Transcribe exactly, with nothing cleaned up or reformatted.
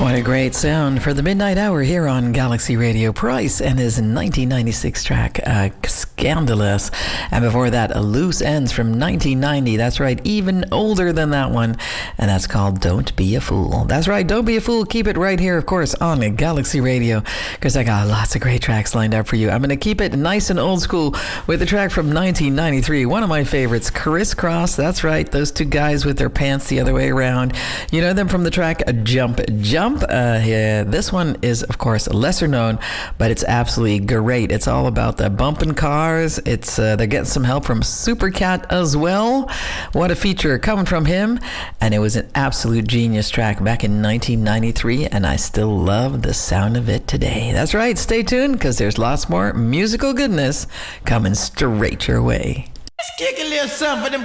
What a great sound for the midnight hour here on Galaxy Radio. Price and his nineteen ninety-six track, uh, Scandalous. And before that, Loose Ends from nineteen ninety. That's right, even older than that one. And that's called Don't Be a Fool. That's right, Don't Be a Fool. Keep it right here, of course, on Galaxy Radio, because I got lots of great tracks lined up for you. I'm going to keep it nice and old school with a track from nineteen ninety-three. One of my favorites, Crisscross. That's right, those two guys with their pants the other way around. You know them from the track Jump Jump. Uh, yeah, this one is, of course, lesser known, but it's absolutely great. It's all about the bumping cars. It's uh, they're getting some help from Supercat as well. What a feature coming from him. And it was an absolute genius track back in nineteen ninety-three, and I still love the sound of it today. That's right. Stay tuned, because there's lots more musical goodness coming straight your way. Let's kick a little something for them